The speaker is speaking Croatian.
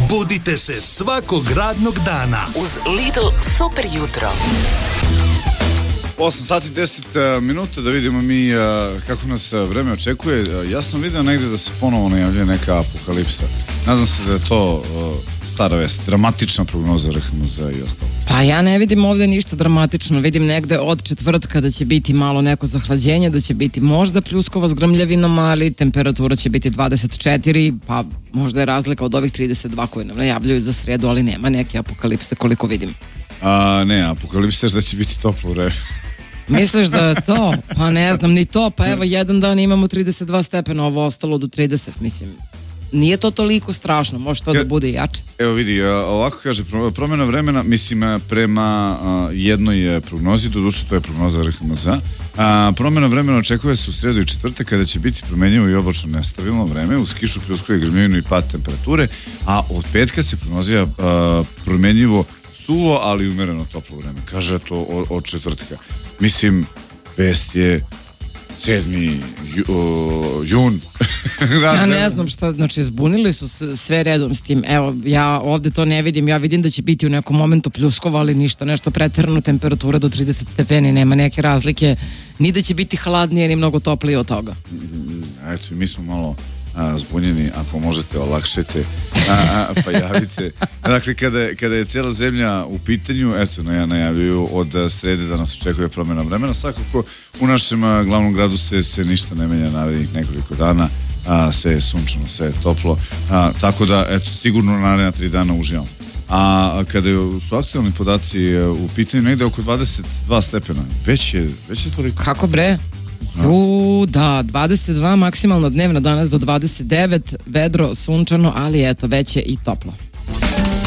Budite se svakog radnog dana uz Lidl super jutro. 8 sati 10 minuta da vidimo mi kako nas vreme očekuje. Ja sam vidio negdje da se ponovo najavljuje neka apokalipsa. Nadam se da je to stara vest, dramatična prognoza RHMZ i ostalo. Pa ja ne vidim ovdje ništa dramatično. Vidim negde od četvrtka da će biti malo neko zahlađenje, da će biti možda pljuskova s grmljavinom, ali temperatura će biti 24, pa možda je razlika od ovih 32 koje nam najavljuju za sredu, ali nema neke apokalipse koliko vidim. Ne, apokalipsa je da će biti toplo vreme. Misliš da je to? Pa ne znam ni to, pa evo jedan dan imamo 32 stepena, ovo ostalo do 30, mislim. Nije to toliko strašno, može to da bude jače. Evo vidi, ovako kaže, promjena vremena, mislim, prema jednoj prognozi, doduše to je prognoza RHMZ, promjena vremena očekuje se u sredu i četvrtak kada će biti promenjivo i oblačno nestabilno vreme, uz kišu, pljuskove, grmljavinu i pad temperature, a od petka se prognozira promenjivo suvo, ali umereno toplo vreme. Kaže to od četvrtka. Mislim, vest je 7. jun. Ja ne znam šta, znači zbunili su sve redom s tim. Evo, ja ovdje to ne vidim, ja vidim da će biti u nekom momentu pljuskova, ali ništa, nešto preterano, temperatura do 30 stepeni, nema neke razlike, ni da će biti hladnije, ni mnogo toplije od toga. Eto, mi smo malo zbunjeni, ako možete olakšajte, pa javite. Dakle, kada je cijela zemlja u pitanju, eto, najavljuju od srede da nas očekuje promjena vremena. Svakako, u našem glavnom gradu se ništa ne menja narednih nekoliko dana, sve je sunčano, sve je toplo, tako da, eto, sigurno naredna 3 dana uživamo. A kada su aktualni podaci u pitanju, negde oko 22 stepena, već je toliko. Kako bre? Da, 22 maksimalna dnevna, danas do 29, vedro, sunčano, ali eto, već je i toplo.